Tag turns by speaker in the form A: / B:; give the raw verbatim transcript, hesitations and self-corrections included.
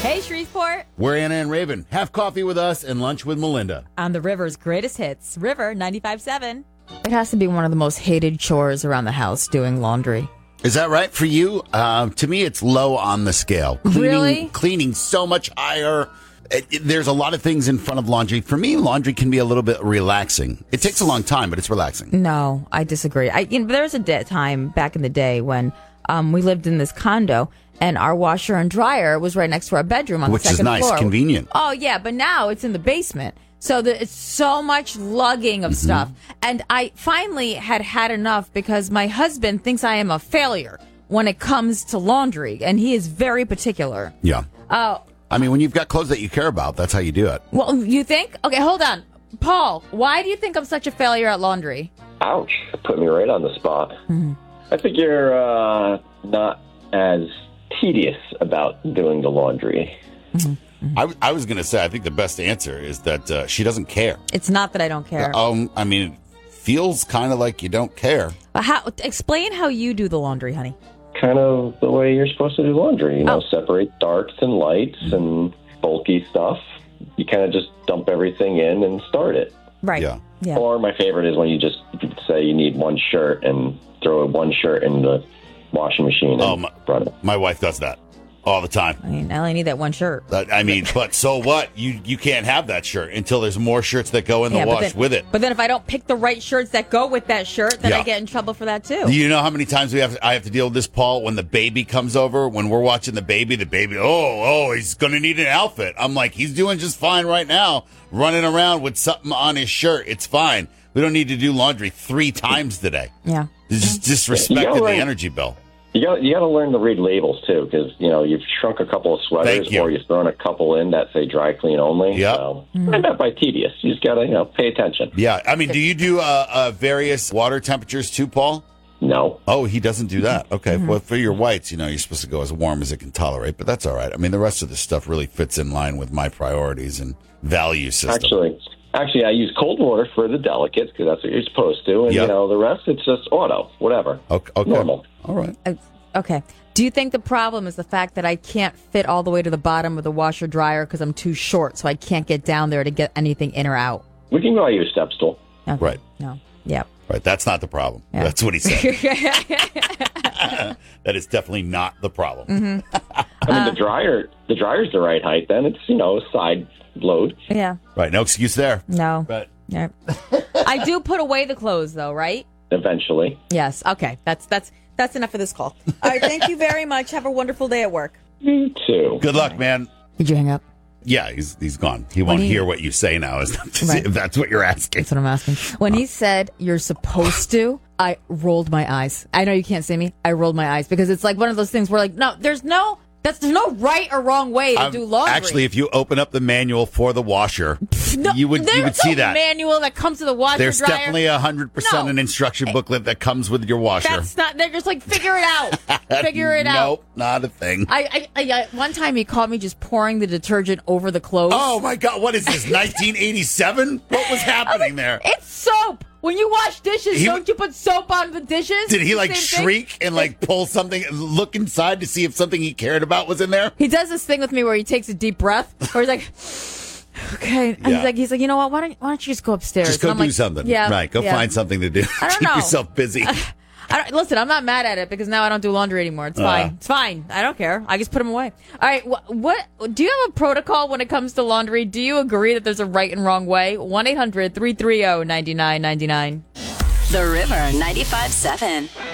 A: Hey, Shreveport.
B: We're Anna and Raven. Have coffee with us and lunch with Melinda.
A: On the River's greatest hits, River ninety-five point seven.
C: It has to be one of the most hated chores around the house, doing laundry.
B: Is that right for you? Uh, to me, it's low on the scale. Cleaning,
C: Really?
B: Cleaning so much higher. It, it, there's a lot of things in front of laundry. For me, laundry can be a little bit relaxing. It takes a long time, but it's relaxing.
C: No, I disagree. I, you know, there was a day, time back in the day when um, we lived in this condo, and our washer and dryer was right next to our bedroom on
B: Which
C: the
B: is
C: second
B: nice,
C: floor.
B: convenient.
C: Oh, yeah, but now it's in the basement. So the, it's so much lugging of
B: Mm-hmm.
C: stuff. And I finally had had enough because my husband thinks I am a failure when it comes to laundry, and he is very particular.
B: Yeah.
C: Oh,
B: I mean, when you've got clothes that you care about, that's how you do it.
C: well, you think? Okay, hold on. Paul, why do you think I'm such a failure at laundry?
D: Ouch. Put me right on the spot. Mm-hmm. I think you're uh, not as tedious about doing the laundry.
B: I, w- I was going to say, I think the best answer is that uh, she doesn't care.
C: It's not that I don't care.
B: Um, I mean, it feels kind of like you don't care.
C: But how? Explain how you do the laundry, honey.
D: Kind of the way you're supposed to do laundry. You know,
C: Oh.
D: separate darks and lights and bulky stuff. You kind of just dump everything in and start it.
C: Right.
B: Yeah.
C: Yeah.
D: Or my favorite is when you just say you need one shirt and throw one shirt in the washing machine and
B: Oh, my-
D: run it.
B: My wife does that all the time.
C: I mean, I only need that one shirt.
B: That- I mean, but so what? You you can't have that shirt until there's more shirts that go in the
C: Yeah, but
B: wash
C: then-
B: with it.
C: But then if I don't pick the right shirts that go with that shirt, then
B: Yeah.
C: I get in trouble for that too.
B: Do you know how many times we have I have to deal with this, Paul, when the baby comes over, when we're watching the baby, the baby, oh, oh, he's going to need an outfit. I'm like, he's doing just fine right now, running around with something on his shirt. It's fine. We don't need to do laundry three times today.
C: Yeah.
B: It's just disrespecting
D: Yeah,
B: the
D: right.
B: energy bill.
D: You got you got to learn to read labels too, because you know you've shrunk a couple of sweaters,
B: Thank you.
D: or you've thrown a couple in that say dry clean only.
B: Yep.
D: So I meant by tedious. You just got to you know pay attention.
B: Yeah. I mean, do you do uh, uh, various water temperatures too, Paul?
D: No,
B: Oh, he doesn't do that. Okay. Well, for your whites, you know, you're supposed to go as warm as it can tolerate, but that's all right. I mean, the rest of the stuff really fits in line with my priorities and value system.
D: actually, actually, I use cold water for the delicates because that's what you're supposed to, and
B: Yep.
D: you know the rest it's just auto, whatever.
B: Okay. okay.
D: Normal.
B: All right.
C: Uh, Okay. Do you think the problem is the fact that I can't fit all the way to the bottom of the washer dryer because I'm too short, so I can't get down there to get anything in or out?
D: We can buy you a step stool.
C: Okay.
B: Right.
C: No. Yep.
B: Right. That's not the problem.
C: Yeah.
B: That's what he said. That is definitely not the problem.
C: Mm-hmm.
D: I mean the dryer, the dryer's the right height. Then it's you know a side load.
C: Yeah.
B: Right. No excuse there.
C: No.
B: But
C: Yeah. I do put away the clothes, though, right?
D: Eventually,
C: Yes. Okay. That's that's that's enough for this call. All right. Thank you very much. Have a wonderful day at work.
D: me too.
B: good luck, man.
C: Did you hang up?
B: Yeah, he's he's gone. He won't
C: he-
B: hear what you say now. Is that to see
C: Right.
B: if that's what you're asking?
C: That's what I'm asking. When he said you're supposed to, I rolled my eyes. I know you can't see me. I rolled my eyes because it's like one of those things where like, no, there's no, that's there's no right or wrong way to
B: Um,
C: do laundry.
B: Actually, if you open up the manual for the washer,
C: no,
B: you would you
C: there's
B: would see
C: no
B: that.
C: manual that comes to the washer
B: There's
C: dryer.
B: definitely a hundred percent
C: No.
B: an instruction booklet that comes with your washer.
C: That's not. They're just like figure it out. Figure it out.
B: Nope, not a thing.
C: I, I, I, I one time he caught me just pouring the detergent over the clothes.
B: Oh my God! What is this? nineteen eighty-seven? What was happening there?
C: It's soap. When you wash dishes,
B: He-
C: don't you put soap on the dishes?
B: Did he
C: It's the
B: like
C: same thing.
B: shriek and like pull something, look inside to see if something he cared about was in there?
C: He does this thing with me where he takes a deep breath, or he's like, okay. And
B: Yeah.
C: he's like, he's like, you know what? Why don't why don't you just go upstairs?
B: Just go
C: And
B: do
C: I'm like,
B: something.
C: Yeah,
B: Right. Go
C: yeah.
B: find something to do.
C: I don't
B: Keep
C: know.
B: yourself busy.
C: I don't, listen, I'm not mad at it because now I don't do laundry anymore. It's fine.
B: Uh.
C: It's fine. I don't care. I just put them away. All right. Wh- what do you have a protocol when it comes to laundry? Do you agree that there's a right and wrong way? one eight hundred three three zero nine nine nine nine.
E: The River ninety-five point seven.